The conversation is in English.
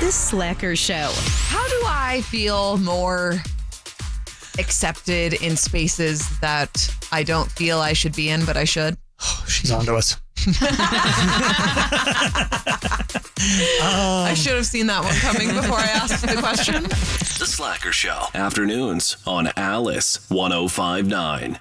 The Slacker Show. How do I feel more accepted in spaces that I don't feel I should be in, but I should? Oh, she's on to us. I should have seen that one coming before I asked the question. The Slacker Show. Afternoons on Alice 105.9.